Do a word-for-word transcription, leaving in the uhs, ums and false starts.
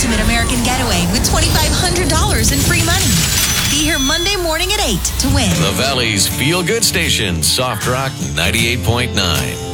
ultimate American getaway with twenty-five hundred dollars in free money. Be here Monday morning at eight to win. The Valley's Feel Good Station, Soft Rock ninety-eight point nine.